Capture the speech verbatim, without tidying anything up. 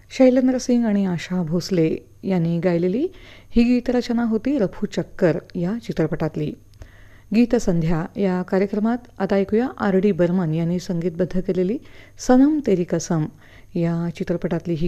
शैलेंद्र सिंग आणि आशा भोसले यांनी गायलेली ही गीतरचना होती रफू चक्कर या चित्रपटातली. गीतसंध्या या कार्यक्रमात आता ऐकूया आर डी बर्मन यांनी संगीतबद्ध केलेली सनम तेरी कसम या चित्रपटातली ही